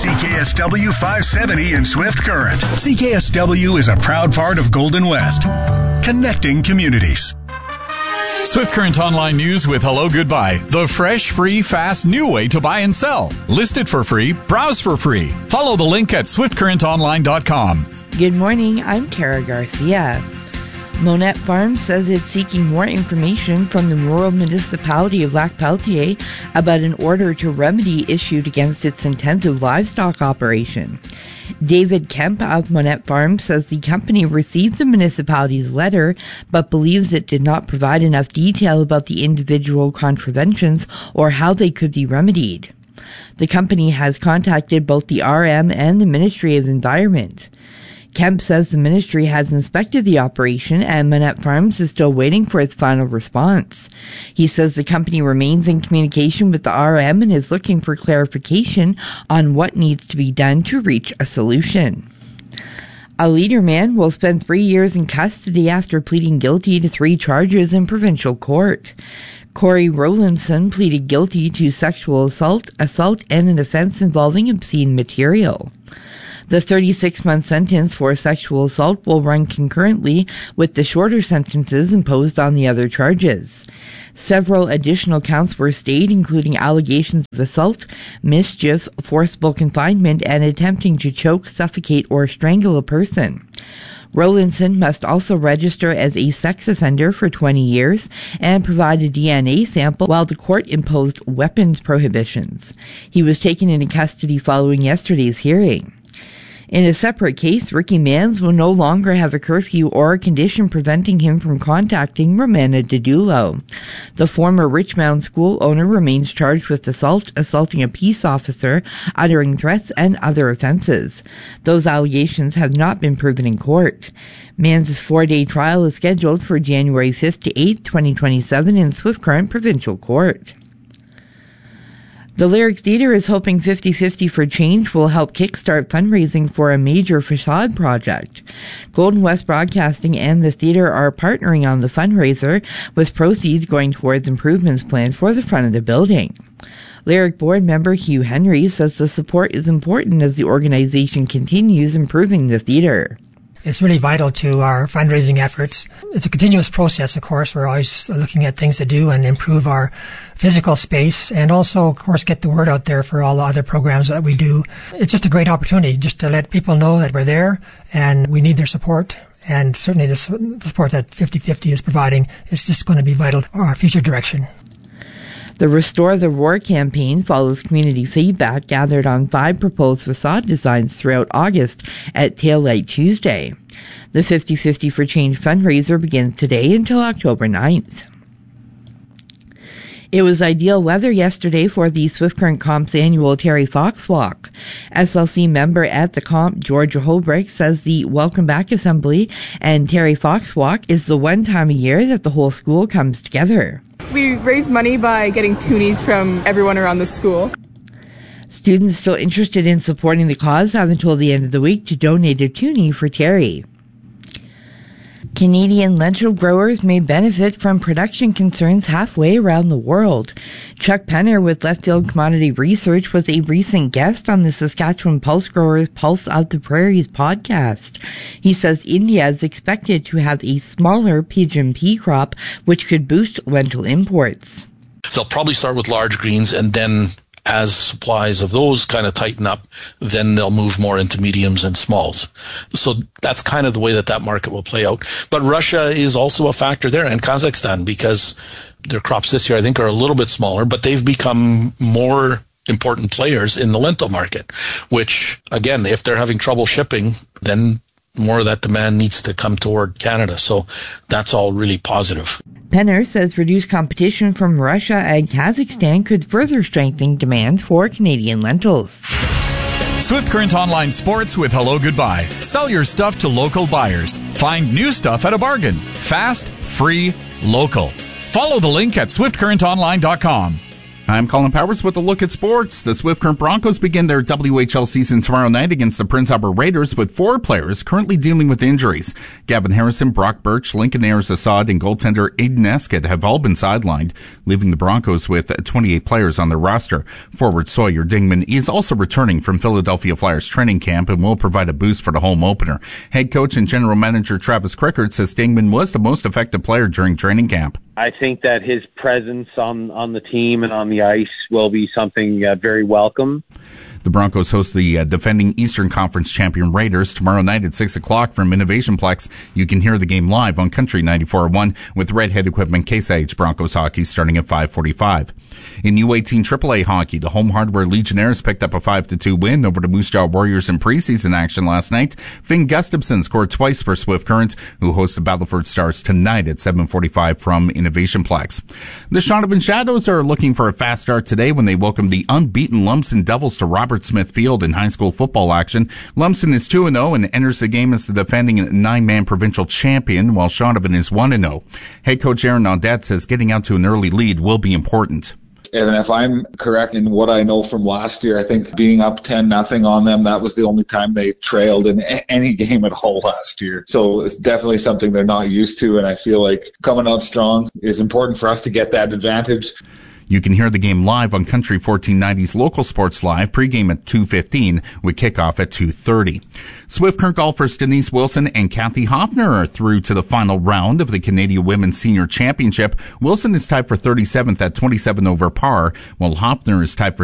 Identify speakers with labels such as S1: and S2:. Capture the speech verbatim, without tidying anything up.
S1: C K S W five seventy in Swift Current. C K S W is a proud part of Golden West, connecting communities.
S2: Swift Current Online News with Hello Goodbye. The fresh, free, fast, new way to buy and sell. List it for free. Browse for free. Follow the link at swift current online dot com.
S3: Good morning. I'm Kara Garcia. Monette Farms says it's seeking more information from the rural municipality of Lac-Pelletier about an order to remedy issued against its intensive livestock operation. David Kemp of Monette Farms says the company received the municipality's letter but believes it did not provide enough detail about the individual contraventions or how they could be remedied. The company has contacted both the R M and the Ministry of Environment. Kemp says the ministry has inspected the operation and Monette Farms is still waiting for its final response. He says the company remains in communication with the R M and is looking for clarification on what needs to be done to reach a solution. A leader man will spend three years in custody after pleading guilty to three charges in provincial court. Corey Rowlandson pleaded guilty to sexual assault, assault, and an offense involving obscene material. The thirty-six month sentence for sexual assault will run concurrently with the shorter sentences imposed on the other charges. Several additional counts were stayed, including allegations of assault, mischief, forcible confinement, and attempting to choke, suffocate, or strangle a person. Rowlandson must also register as a sex offender for twenty years and provide a D N A sample while the court imposed weapons prohibitions. He was taken into custody following yesterday's hearing. In a separate case, Ricky Mans will no longer have a curfew or a condition preventing him from contacting Romana Didulo. The former Richmond school owner remains charged with assault, assaulting a peace officer, uttering threats, and other offenses. Those allegations have not been proven in court. Mans' four-day trial is scheduled for January fifth to eighth, twenty twenty-seven in Swift Current Provincial Court. The Lyric Theatre is hoping fifty fifty for Change will help kickstart fundraising for a major facade project. Golden West Broadcasting and the theatre are partnering on the fundraiser, with proceeds going towards improvements planned for the front of the building. Lyric board member Hugh Henry says the support is important as the organization continues improving the theatre.
S4: It's really vital to our fundraising efforts. It's a continuous process, of course. We're always looking at things to do and improve our physical space and also, of course, get the word out there for all the other programs that we do. It's just a great opportunity just to let people know that we're there and we need their support. And certainly the support that fifty fifty is providing is just going to be vital for our future direction.
S3: The Restore the Roar campaign follows community feedback gathered on five proposed facade designs throughout August at Tail Light Tuesday. The fifty fifty for Change fundraiser begins today until October ninth. It was ideal weather yesterday for the Swift Current Comp's annual Terry Fox Walk. S L C member at the Comp, Georgia Holbrook, says the Welcome Back Assembly and Terry Fox Walk is the one time a year that the whole school comes together.
S5: We raise money by getting toonies from everyone around the school.
S3: Students still interested in supporting the cause have until the end of the week to donate a toonie for Terry. Canadian lentil growers may benefit from production concerns halfway around the world. Chuck Penner with Left Field Commodity Research was a recent guest on the Saskatchewan Pulse Growers Pulse of the Prairies podcast. He says India is expected to have a smaller pigeon pea crop, which could boost lentil imports.
S6: They'll probably start with large greens, and then as supplies of those kind of tighten up, then they'll move more into mediums and smalls. So that's kind of the way that that market will play out. But Russia is also a factor there, and Kazakhstan, because their crops this year I think are a little bit smaller, but they've become more important players in the lentil market, which again, if they're having trouble shipping, then more of that demand needs to come toward Canada. So that's all really positive.
S3: Penner says reduced competition from Russia and Kazakhstan could further strengthen demand for Canadian lentils.
S2: Swift Current Online Sports with Hello Goodbye. Sell your stuff to local buyers. Find new stuff at a bargain. Fast, free, local. Follow the link at swift current online dot com.
S7: I'm Colin Powers with a look at sports. The Swift Current Broncos begin their W H L season tomorrow night against the Prince Albert Raiders with four players currently dealing with injuries. Gavin Harrison, Brock Birch, Lincoln Ayers-Assad, and goaltender Aiden Escott have all been sidelined, leaving the Broncos with twenty-eight players on their roster. Forward Sawyer Dingman is also returning from Philadelphia Flyers training camp and will provide a boost for the home opener. Head coach and general manager Travis Crickard says Dingman was the most effective player during training camp.
S8: I think that his presence on, on the team and on the ice will be something uh, very welcome.
S7: The Broncos host the uh, defending Eastern Conference champion Raiders tomorrow night at six o'clock from Innovation Plex. You can hear the game live on Country ninety-four point one with Redhead Equipment Case I H Broncos hockey starting at five forty-five. In U eighteen triple A hockey, the home hardware Legionnaires picked up a five to two win over the Moose Jaw Warriors in preseason action last night. Finn Gustafson scored twice for Swift Current, who host the Battleford Stars tonight at seven forty-five from Innovation Plex. The Shaunavon Shadows are looking for a fast start today when they welcome the unbeaten Lumsden Devils to Robert Smith Field in high school football action. Lumsden is two and oh and enters the game as the defending nine-man provincial champion, while Shaunavon is one and oh. Head coach Aaron Naudette says getting out to an early lead will be important.
S9: And if I'm correct in what I know from last year, I think being up ten nothing on them, that was the only time they trailed in any game at all last year. So it's definitely something they're not used to, and I feel like coming out strong is important for us to get that advantage.
S7: You can hear the game live on Country fourteen ninety's Local Sports Live, pregame at two fifteen with kickoff at two thirty. Swift Current golfers Denise Wilson and Kathy Hoffner are through to the final round of the Canadian Women's Senior Championship. Wilson is tied for thirty-seventh at twenty-seven over par, while Hoffner is tied for